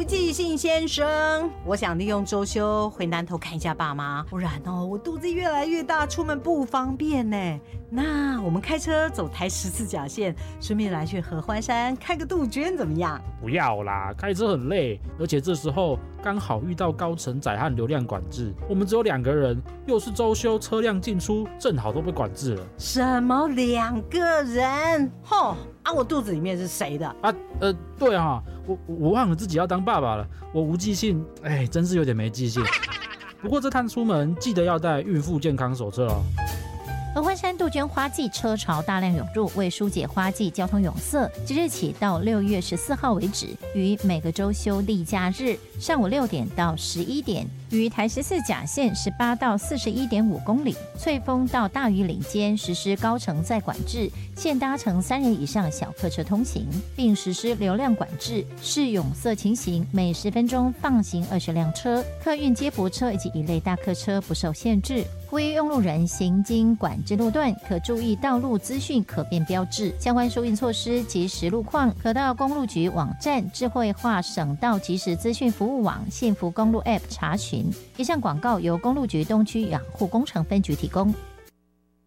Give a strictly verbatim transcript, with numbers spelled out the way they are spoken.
吴继信先生，我想利用周休回南投看一下爸妈，不然哦，我肚子越来越大，出门不方便呢。那我们开车走台十字甲线，顺便来去合欢山看个杜鹃，怎么样？ 不要啦，开车很累，而且这时候刚好遇到高承载和流量管制，我们只有两个人，又是周休，车辆进出正好都被管制了。 什么两个人？吼啊！我肚子里面是谁的？ 啊，呃，对啊，我我忘了自己要当爸爸了，我无记性，哎，真是有点没记性。不过这趟出门记得要带孕妇健康手册哦。 合欢山杜鹃花季车潮大量涌入，为疏解花季交通拥塞，即日起到六月十四号为止，于每个周休例假日上午六点到十一点，于台十四甲线十八到四十一点五公里，翠峰到大屿岭间实施高承载管制，限搭乘三人以上小客车通行，并实施流量管制，视拥塞情形，每十分钟放行二十辆车，客运接驳车以及一类大客车不受限制。呼吁用路人行经管制路段，可注意道路资讯可变标志，相关疏运措施及实路况，可到公路局网站智慧化省道即时资讯服务网幸福公路 App 查询。以上广告由公路局东区养护工程分局提供。